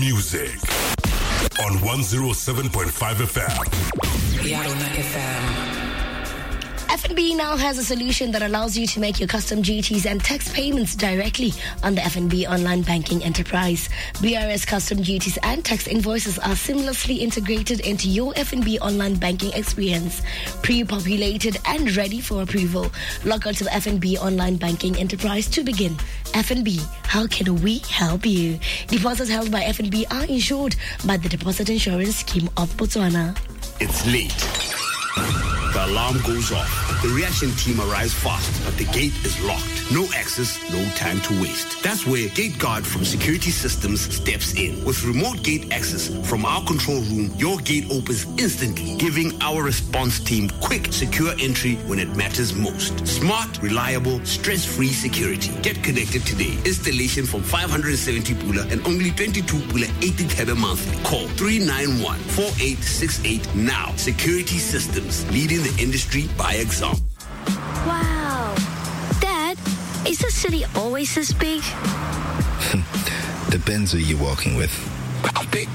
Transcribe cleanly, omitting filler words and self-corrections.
Music on 107.5 FM. Yarona FM. FNB now has a solution that allows you to make your custom duties and tax payments directly on the FNB online banking enterprise. BRS custom duties and tax invoices are seamlessly integrated into your FNB online banking experience, pre-populated and ready for approval. Log on to the FNB online banking enterprise to begin. FNB, how can we help you? Deposits held by FNB are insured by the Deposit Insurance Scheme of Botswana. It's late. The alarm goes off. The reaction team arrives fast, but the gate is locked. No access, no time to waste. That's where Gate Guard from Security Systems steps in. With remote gate access from our control room, your gate opens instantly, giving our response team quick, secure entry when it matters most. Smart, reliable, stress-free security. Get connected today. Installation from 570 pula and only 22 pula 80 thebe monthly. Call 391-4868 now. Security Systems, leading the industry by example. Wow. Dad, is the city always this big? Depends who you're walking with.